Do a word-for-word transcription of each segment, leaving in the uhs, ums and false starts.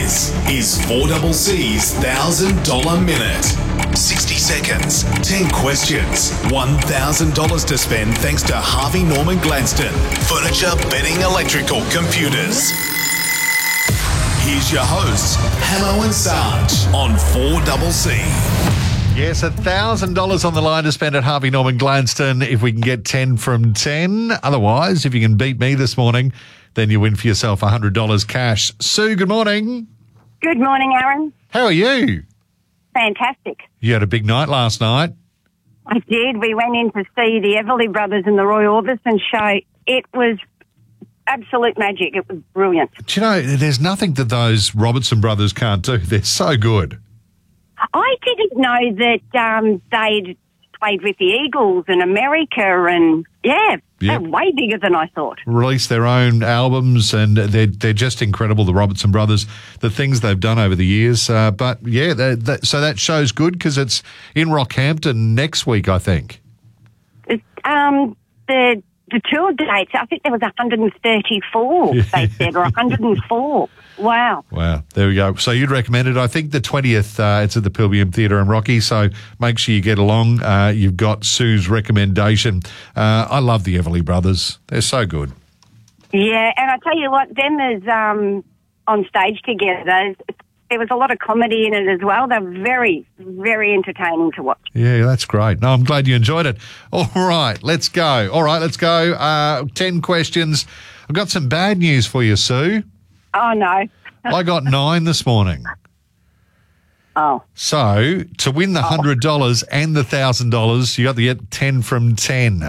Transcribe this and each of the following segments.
This is four C's one thousand dollars Minute. sixty seconds, ten questions, one thousand dollars to spend thanks to Harvey Norman Gladstone. Furniture, bedding, electrical, computers. Here's your hosts, Hamo and Sarge on four C. Yes, one thousand dollars on the line to spend at Harvey Norman Gladstone if we can get ten from ten. Otherwise, if you can beat me this morning, then you win for yourself one hundred dollars cash. Sue, good morning. Good morning, Aaron. How are you? Fantastic. You had a big night last night. I did. We went in to see the Everly Brothers in the Roy Orbison show. It was absolute magic. It was brilliant. Do you know, there's nothing that those Robertson brothers can't do. They're so good. I didn't know that um, they'd played with the Eagles in America and, yeah, Yep. they're way bigger than I thought. Released their own albums and they're, they're just incredible, the Robertson brothers, the things they've done over the years. Uh, but, yeah, they, they, so that show's good because it's in Rockhampton next week, I think. It, um, the the tour dates, I think there was one hundred thirty-four, Yeah. they said, or one hundred four. Wow. Wow, there we go. So you'd recommend it. I think the twentieth, uh, it's at the Pilbeam Theatre in Rocky, so make sure you get along. Uh, you've got Sue's recommendation. Uh, I love the Everly Brothers. They're so good. Yeah, and I tell you what, them as um, on stage together, there was a lot of comedy in it as well. They're very, very entertaining to watch. Yeah, that's great. No, I'm glad you enjoyed it. All right, let's go. All right, let's go. Uh, ten questions. I've got some bad news for you, Sue. Oh, no. I got nine this morning. Oh. So to win the one hundred dollars and the one thousand dollars, you got to get ten from ten.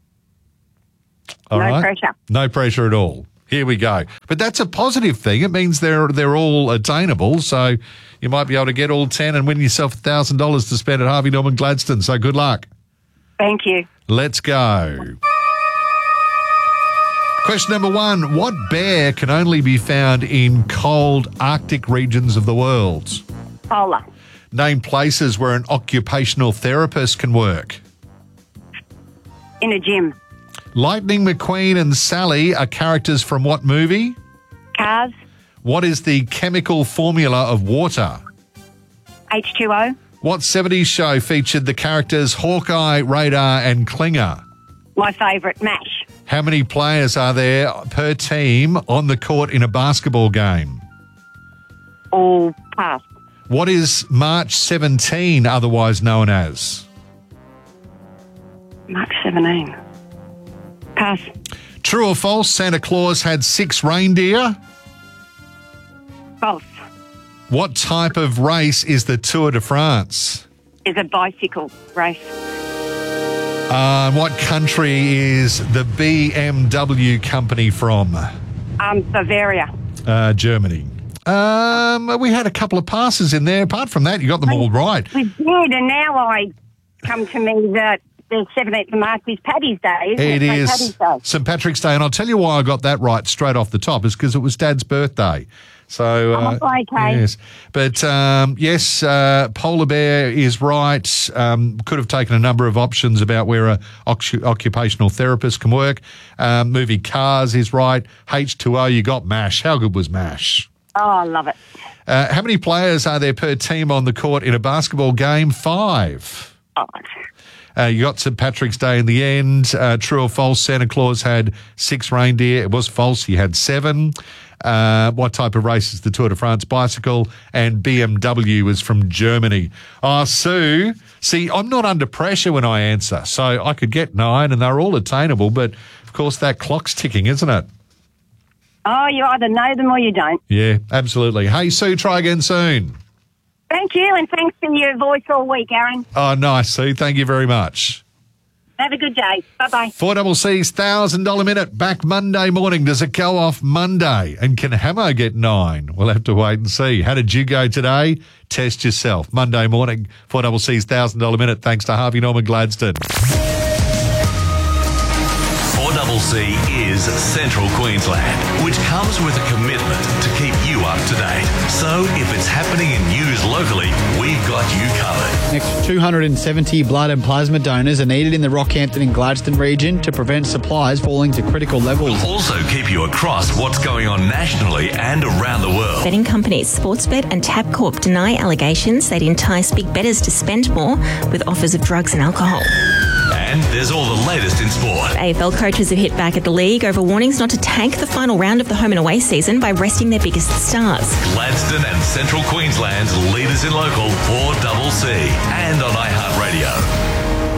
All No right? pressure. No pressure at all. Here we go. But that's a positive thing. It means they're they're all attainable. So you might be able to get all ten and win yourself one thousand dollars to spend at Harvey Norman Gladstone. So good luck. Thank you. Let's go. Question number one. What bear can only be found in cold Arctic regions of the world? Polar. Name places where an occupational therapist can work. In a gym. Lightning McQueen and Sally are characters from what movie? Cars. What is the chemical formula of water? H two O. What seventies show featured the characters Hawkeye, Radar and Klinger? My favourite, MASH. How many players are there per team on the court in a basketball game? All pass. What is March seventeenth otherwise known as? March seventeenth. Pass. True or false, Santa Claus had six reindeer? False. What type of race is the Tour de France? Is a bicycle race. Uh, what country is the B M W company from? Um, Bavaria. Uh, Germany. Um, we had a couple of passes in there. Apart from that, you got them all right. We did, and now I come to me that the seventeenth of March is Paddy's Day, isn't It it? is Saint Paddy's Day. Saint Patrick's Day, and I'll tell you why I got that right straight off the top is because it was Dad's birthday. So, uh, Oh, okay. yes. But, um, yes, uh, polar bear is right. Um, could have taken a number of options about where a occu- occupational therapist can work. Um, movie Cars is right. H two O, you got MASH. How good was MASH? Oh, I love it. Uh, how many players are there per team on the court in a basketball game? Five. Oh, Uh, you got Saint Patrick's Day in the end. Uh, true or false, Santa Claus had six reindeer. It was false. He had seven. Uh, what type of race is the Tour de France bicycle? And B M W is from Germany. Oh, Sue, see, I'm not under pressure when I answer. So I could get nine and they're all attainable. But, of course, that clock's ticking, isn't it? oh, you either know them or you don't. Yeah, absolutely. Hey, Sue, try again soon. Thank you, and thanks for your voice all week, Aaron. Oh, nice, Sue. Thank you very much. Have a good day. Bye-bye. four C's one thousand dollars Minute back Monday morning. Does it go off Monday? And can Hamo get nine? We'll have to wait and see. How did you go today? Test yourself. Monday morning, four C's one thousand dollars Minute, thanks to Harvey Norman Gladstone. four C is Central Queensland, which comes with a commitment to keep you up to date. So if it's happening in news locally, we've got you covered. Next, two hundred seventy blood and plasma donors are needed in the Rockhampton and Gladstone region to prevent supplies falling to critical levels. We'll also keep you across what's going on nationally and around the world. Betting companies Sportsbet and Tabcorp deny allegations they'd entice big bettors to spend more with offers of drugs and alcohol. And there's all the latest in sport. A F L coaches have hit back at the league over warnings not to tank the final round of the home and away season by resting their biggest stars. Gladstone and Central Queensland's leaders in local four C C and on iHeartRadio.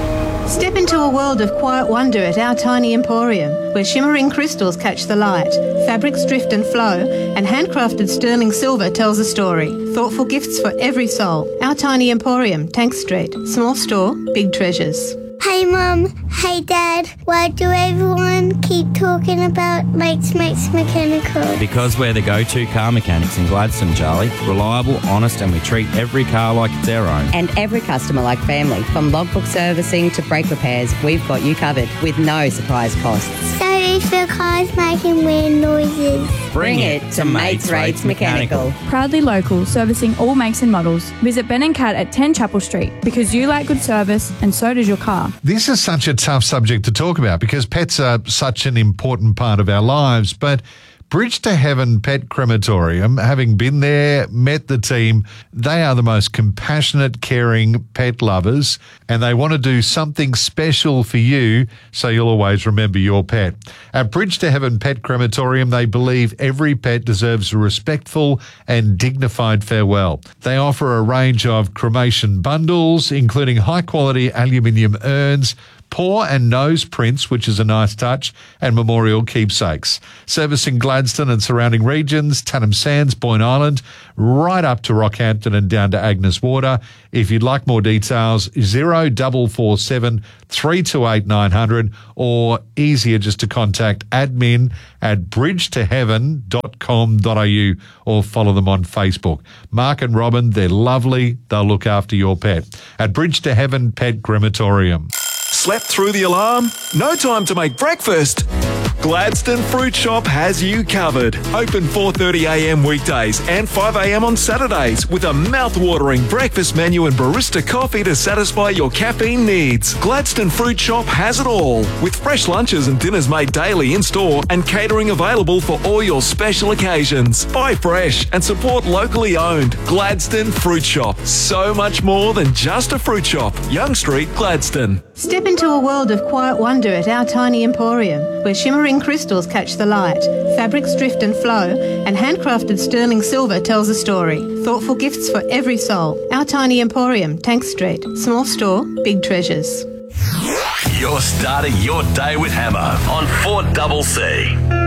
Step into a world of quiet wonder at Our Tiny Emporium, where shimmering crystals catch the light, fabrics drift and flow, and handcrafted sterling silver tells a story. Thoughtful gifts for every soul. Our Tiny Emporium, Tank Street. Small store, big treasures. Hey Mum, hey Dad, why do everyone keep talking about Mates Mates Mechanical? Because we're the go-to car mechanics in Gladstone, Charlie. Reliable, honest, and we treat every car like it's our own. And every customer like family. From logbook servicing to brake repairs, we've got you covered with no surprise costs. So if your car's making weird noises, bring it to Mates Rates Mechanical. Proudly local, servicing all makes and models. Visit Ben and Cat at ten Chapel Street because you like good service and so does your car. This is such a tough subject to talk about because pets are such an important part of our lives, but Bridge to Heaven Pet Crematorium, having been there, met the team, they are the most compassionate, caring pet lovers, and they want to do something special for you so you'll always remember your pet. At Bridge to Heaven Pet Crematorium, they believe every pet deserves a respectful and dignified farewell. They offer a range of cremation bundles, including high-quality aluminium urns, paw and nose prints, which is a nice touch, and memorial keepsakes. Servicing Gladstone and surrounding regions, Tannum Sands, Boyne Island, right up to Rockhampton and down to Agnes Water. If you'd like more details, zero double four seven three two eight nine hundred, or easier just to contact admin at bridge to heaven dot com dot a u or follow them on Facebook. Mark and Robin, they're lovely. They'll look after your pet. At Bridge to Heaven Pet Crematorium. Slept through the alarm? No time to make breakfast? Gladstone Fruit Shop has you covered. Open four thirty a m weekdays and five a m on Saturdays with a mouth-watering breakfast menu and barista coffee to satisfy your caffeine needs. Gladstone Fruit Shop has it all, with fresh lunches and dinners made daily in-store and catering available for all your special occasions. Buy fresh and support locally owned. Gladstone Fruit Shop. So much more than just a fruit shop. Young Street, Gladstone. Step into a world of quiet wonder at Our Tiny Emporium, where shimmering crystals catch the light, fabrics drift and flow, and handcrafted sterling silver tells a story. Thoughtful gifts for every soul. Our Tiny Emporium, Tank Street. Small store, big treasures. You're starting your day with Hammer on four C C.